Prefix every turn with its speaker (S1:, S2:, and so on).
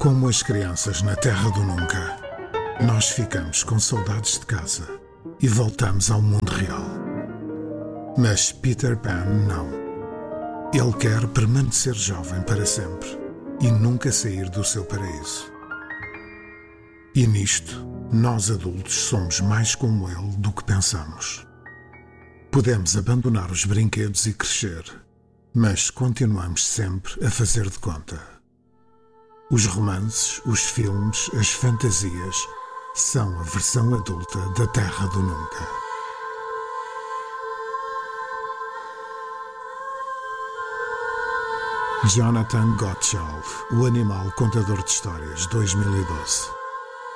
S1: Como as crianças na Terra do Nunca, nós ficamos com saudades de casa e voltamos ao mundo real. Mas Peter Pan não. Ele quer permanecer jovem para sempre e nunca sair do seu paraíso. E nisto, nós adultos somos mais como ele do que pensamos. Podemos abandonar os brinquedos e crescer, mas continuamos sempre a fazer de conta. Os romances, os filmes, as fantasias são a versão adulta da Terra do Nunca. Jonathan Gottschalk, O Animal Contador de Histórias, 2012.